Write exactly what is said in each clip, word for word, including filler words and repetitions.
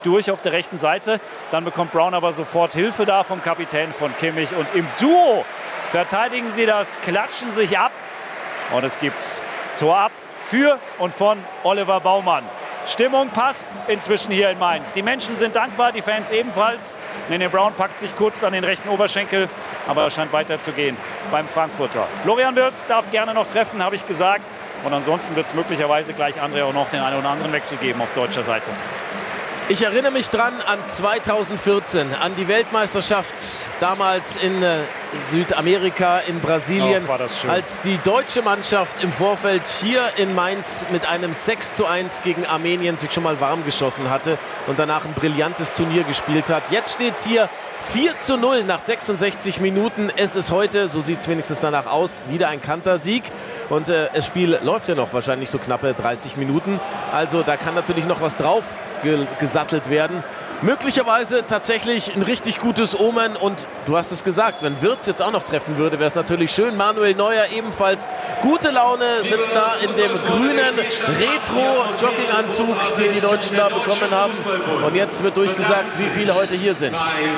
durch auf der rechten Seite. Dann bekommt Brown aber sofort Hilfe da vom Kapitän von Kimmich. Und im Duo verteidigen sie das, klatschen sich ab. Und es gibt Tor ab für und von Oliver Baumann. Stimmung passt inzwischen hier in Mainz. Die Menschen sind dankbar, die Fans ebenfalls. Nene Brown packt sich kurz an den rechten Oberschenkel, aber es scheint weiterzugehen beim Frankfurter. Florian Wirtz darf gerne noch treffen, habe ich gesagt. Und ansonsten wird es möglicherweise gleich André auch noch den einen oder anderen Wechsel geben auf deutscher Seite. Ich erinnere mich dran an zweitausendvierzehn, an die Weltmeisterschaft damals in äh, Südamerika, in Brasilien, Och, war das schön. Als die deutsche Mannschaft im Vorfeld hier in Mainz mit einem sechs zu eins gegen Armenien sich schon mal warm geschossen hatte und danach ein brillantes Turnier gespielt hat. Jetzt steht es hier vier zu null nach sechsundsechzig Minuten. Es ist heute, so sieht es wenigstens danach aus, wieder ein Kantersieg. Und äh, das Spiel läuft ja noch wahrscheinlich so knappe dreißig Minuten. Also da kann natürlich noch was drauf gesattelt werden. Möglicherweise tatsächlich ein richtig gutes Omen und du hast es gesagt, wenn Wirtz jetzt auch noch treffen würde, wäre es natürlich schön. Manuel Neuer ebenfalls gute Laune, sitzt da in dem grünen Retro-Jogginganzug, den die Deutschen da bekommen haben. Und jetzt wird durchgesagt, wie viele heute hier sind.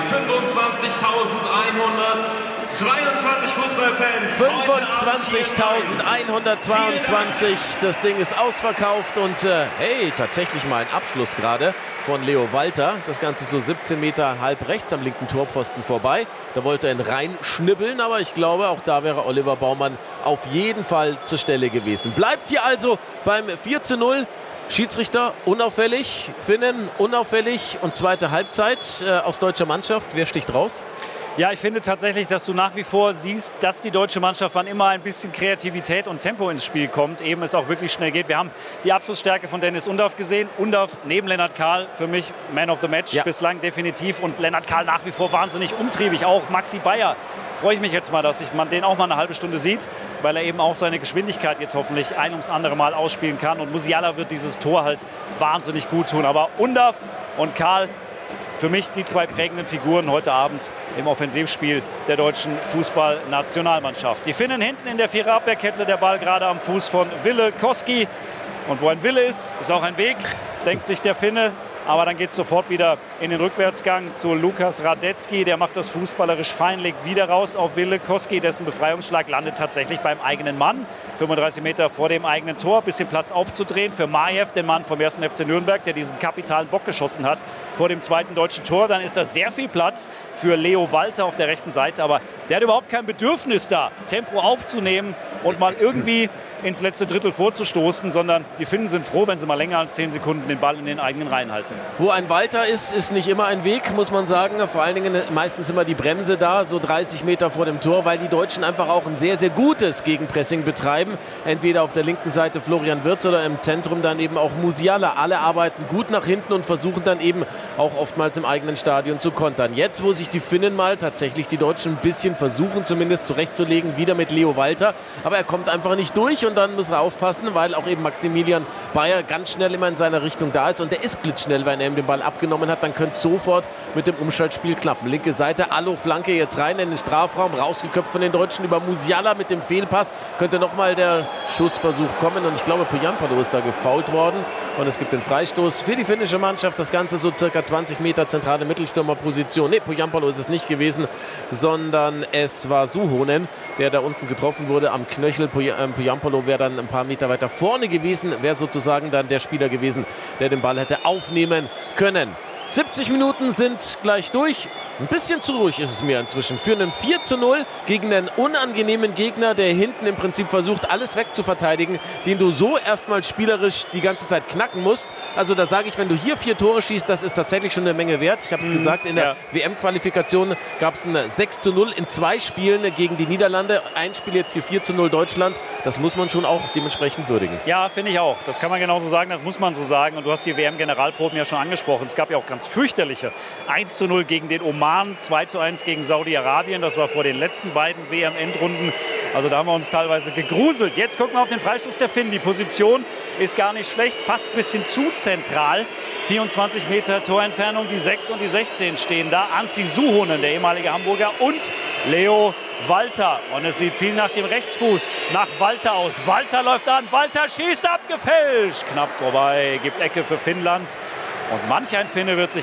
fünfundzwanzigtausendeinhundertzweiundzwanzig Fußballfans. fünfundzwanzigtausendeinhundertzweiundzwanzig. Das Ding ist ausverkauft und äh, hey, tatsächlich mal ein Abschluss gerade von Leo Walter. Das Ganze so siebzehn Meter halb rechts am linken Torpfosten vorbei. Da wollte er ihn reinschnibbeln, aber ich glaube, auch da wäre Oliver Baumann auf jeden Fall zur Stelle gewesen. Bleibt hier also beim vier zu null. Schiedsrichter unauffällig, Finnen unauffällig und zweite Halbzeit äh, aus deutscher Mannschaft. Wer sticht raus? Ja, ich finde tatsächlich, dass du nach wie vor siehst, dass die deutsche Mannschaft, wann immer ein bisschen Kreativität und Tempo ins Spiel kommt, eben es auch wirklich schnell geht. Wir haben die Abschlussstärke von Dennis Undav gesehen. Undav neben Lennart Kahl für mich Man of the Match ja. bislang definitiv. Und Lennart Kahl nach wie vor wahnsinnig umtriebig. Auch Maxi Bayer. Freue ich mich jetzt mal, dass ich man den auch mal eine halbe Stunde sieht, weil er eben auch seine Geschwindigkeit jetzt hoffentlich ein ums andere Mal ausspielen kann. Und Musiala wird dieses Tor halt wahnsinnig gut tun. Aber Undav und Kahl, für mich die zwei prägenden Figuren heute Abend im Offensivspiel der deutschen Fußballnationalmannschaft. Die Finnen hinten in der Viererabwehrkette, der Ball gerade am Fuß von Ville Koski. Und wo ein Wille ist, ist auch ein Weg, denkt sich der Finne. Aber dann geht es sofort wieder in den Rückwärtsgang zu Lukas Radetzky. Der macht das fußballerisch fein, legt wieder raus auf Ville Koski. Dessen Befreiungsschlag landet tatsächlich beim eigenen Mann. fünfunddreißig Meter vor dem eigenen Tor. Bisschen Platz aufzudrehen für Majew, den Mann vom ersten F C Nürnberg, der diesen kapitalen Bock geschossen hat vor dem zweiten deutschen Tor. Dann ist da sehr viel Platz für Leo Walter auf der rechten Seite. Aber der hat überhaupt kein Bedürfnis da, Tempo aufzunehmen und mal irgendwie ins letzte Drittel vorzustoßen, sondern die Finnen sind froh, wenn sie mal länger als zehn Sekunden den Ball in den eigenen Reihen halten. Wo ein Walter ist, ist nicht immer ein Weg, muss man sagen. Vor allen Dingen meistens immer die Bremse da, so dreißig Meter vor dem Tor, weil die Deutschen einfach auch ein sehr, sehr gutes Gegenpressing betreiben. Entweder auf der linken Seite Florian Wirtz oder im Zentrum dann eben auch Musiala. Alle arbeiten gut nach hinten und versuchen dann eben auch oftmals im eigenen Stadion zu kontern. Jetzt, wo sich die Finnen mal tatsächlich die Deutschen ein bisschen versuchen, zumindest zurechtzulegen, wieder mit Leo Walter. Aber er kommt einfach nicht durch und dann müssen wir aufpassen, weil auch eben Maximilian Bayer ganz schnell immer in seiner Richtung da ist und der ist blitzschnell, wenn er ihm den Ball abgenommen hat, dann könnte es sofort mit dem Umschaltspiel klappen. Linke Seite, Allo, Flanke jetzt rein in den Strafraum, rausgeköpft von den Deutschen über Musiala mit dem Fehlpass. Könnte nochmal der Schussversuch kommen und ich glaube, Poyampalo ist da gefoult worden und es gibt den Freistoß für die finnische Mannschaft. Das Ganze so circa zwanzig Meter zentrale Mittelstürmerposition. Ne, Poyampalo ist es nicht gewesen, sondern es war Suhonen, der da unten getroffen wurde am Knöchel. Poyampalo wäre dann ein paar Meter weiter vorne gewesen, wäre sozusagen dann der Spieler gewesen, der den Ball hätte aufnehmen können. siebzig Minuten sind gleich durch. Ein bisschen zu ruhig ist es mir inzwischen. Für einen vier zu null gegen einen unangenehmen Gegner, der hinten im Prinzip versucht, alles wegzuverteidigen, den du so erstmal spielerisch die ganze Zeit knacken musst. Also da sage ich, wenn du hier vier Tore schießt, das ist tatsächlich schon eine Menge wert. Ich habe es mm, gesagt, in der ja. W M-Qualifikation gab es ein sechs zu null in zwei Spielen gegen die Niederlande. Ein Spiel jetzt hier vier zu null Deutschland. Das muss man schon auch dementsprechend würdigen. Ja, finde ich auch. Das kann man genauso sagen, das muss man so sagen. Und du hast die W M-Generalproben ja schon angesprochen. Es gab ja auch ganz fürchterliche eins zu null gegen den Oman. zwei zu eins gegen Saudi-Arabien. Das war vor den letzten beiden W M-Endrunden. Also da haben wir uns teilweise gegruselt. Jetzt gucken wir auf den Freistoß der Finnen. Die Position ist gar nicht schlecht, fast ein bisschen zu zentral. vierundzwanzig Meter Torentfernung, die sechs und die sechzehn stehen da. Anssi Suhonen, der ehemalige Hamburger, und Leo Walter. Und es sieht viel nach dem Rechtsfuß, nach Walter aus. Walter läuft an, Walter schießt, abgefälscht. Knapp vorbei, gibt Ecke für Finnland. Und manch ein Finne wird sich